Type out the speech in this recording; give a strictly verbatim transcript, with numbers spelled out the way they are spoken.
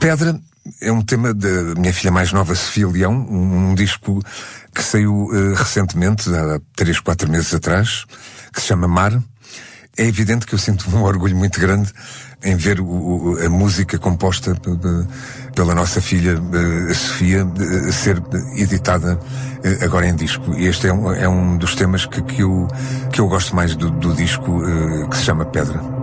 Pedra é um tema da minha filha mais nova, Sofia Leão, um, um disco que saiu uh, recentemente, há três, quatro meses atrás, que se chama Mar. É evidente que eu sinto um orgulho muito grande em ver o, o, a música composta p- p- pela nossa filha, uh, a Sofia, uh, ser editada uh, agora em disco. E este é um, é um dos temas que, que, eu, que eu gosto mais do, do disco, uh, que se chama Pedra.